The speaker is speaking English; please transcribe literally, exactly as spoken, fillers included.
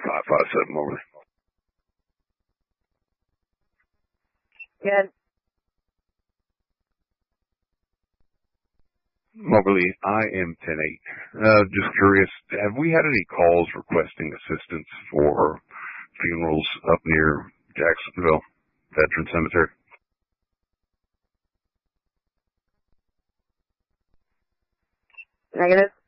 five five seven, over. Good. Moberly, I am ten eight. Uh, just curious, have we had any calls requesting assistance for funerals up near Jacksonville Veteran Cemetery? Negative.